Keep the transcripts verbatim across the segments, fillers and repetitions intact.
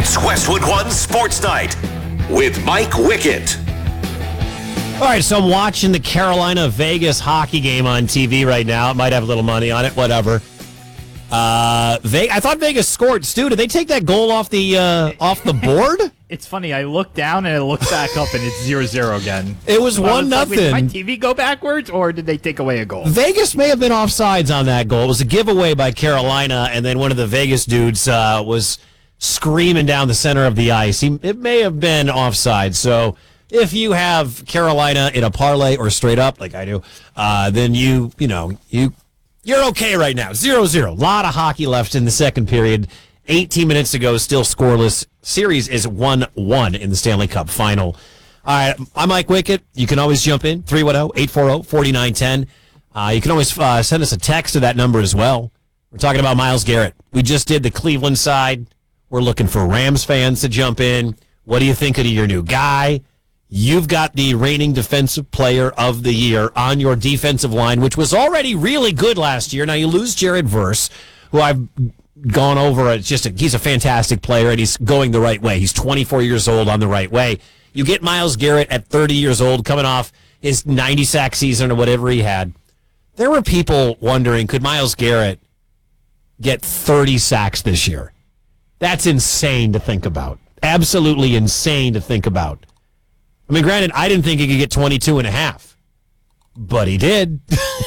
It's Westwood One Sports Night with Mike Wickett. All right, so I'm watching the Carolina-Vegas hockey game on T V right now. It might have a little money on it, whatever. Uh, Ve- I thought Vegas scored. Stu, did they take that goal off the uh, off the board? It's funny. I looked down and I looked back up, and it's zero zero again. It was so one was like, nothing. Did my T V go backwards, or did they take away a goal? Vegas may have been offsides on that goal. It was a giveaway by Carolina, and then one of the Vegas dudes uh, was screaming down the center of the ice. He, it may have been offside. So if you have Carolina in a parlay or straight up, like I do, uh, then you you know you you're okay right now. Zero zero. A lot of hockey left in the second period. eighteen minutes ago, still scoreless. Series is one one in the Stanley Cup final. All right, I'm Mike Wickett. You can always jump in, three one zero, eight four zero, four nine one zero. Uh, you can always uh, send us a text to that number as well. We're talking about Myles Garrett. We just did the Cleveland side. We're looking for Rams fans to jump in. What do you think of your new guy? You've got the reigning defensive player of the year on your defensive line, which was already really good last year. Now you lose Jared Verse, who I've gone over. It's just a, he's a fantastic player, and he's going the right way. He's twenty-four years old on the right way. You get Myles Garrett at thirty years old, coming off his ninety sack season or whatever he had. There were people wondering, could Myles Garrett get thirty sacks this year? That's insane to think about. Absolutely insane to think about. I mean, granted, I didn't think he could get twenty-two and a half, but he did.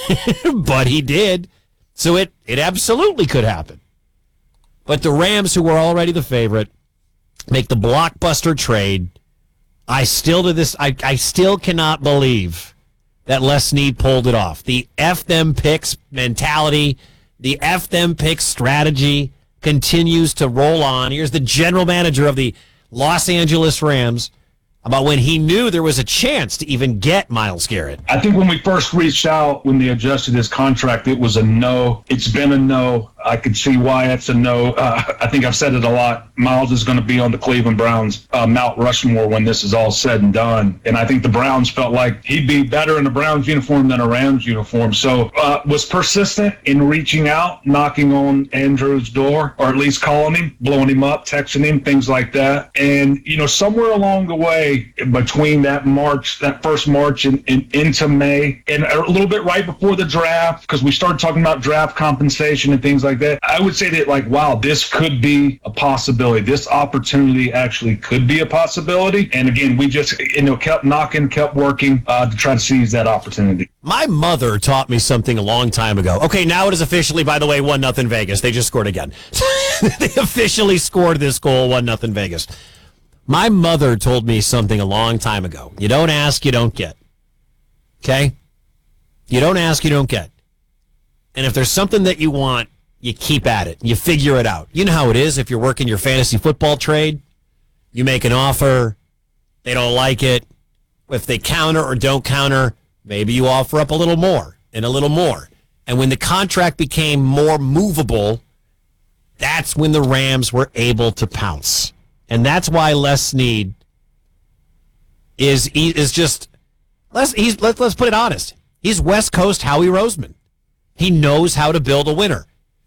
but he did. So it, it absolutely could happen. But the Rams, who were already the favorite, make the blockbuster trade. I still to this, I, I still cannot believe that Les Snead pulled it off. The F them picks mentality, the F them picks strategy continues to roll on. Here's the general manager of the Los Angeles Rams about when he knew there was a chance to even get Myles Garrett. I think when we first reached out, when they adjusted his contract, it was a no. It's been a no. I could see why it's a no. Uh, I think I've said it a lot. Myles is going to be on the Cleveland Browns uh, Mount Rushmore when this is all said and done. And I think the Browns felt like he'd be better in a Browns uniform than a Rams uniform. So uh, was persistent in reaching out, knocking on Andrew's door, or at least calling him, blowing him up, texting him, things like that. And, you know, somewhere along the way, between that March, that first March and, and into May, and a little bit right before the draft, because we started talking about draft compensation and things like that, I would say that, like, wow, this could be a possibility. This opportunity actually could be a possibility. And again, we just, you know, kept knocking, kept working uh, to try to seize that opportunity. My mother taught me something a long time ago. Okay, now it is officially, by the way, one nothing Vegas. They just scored again. They officially scored this goal, one nothing Vegas. My mother told me something a long time ago. You don't ask, you don't get. Okay? You don't ask, you don't get. And if there's something that you want, you keep at it. You figure it out. You know how it is if you're working your fantasy football trade. You make an offer. They don't like it. If they counter or don't counter, maybe you offer up a little more and a little more. And when the contract became more movable, that's when the Rams were able to pounce. And that's why Les Snead is is just let's he's let's let's put it honest. He's West Coast Howie Roseman. He knows how to build a winner.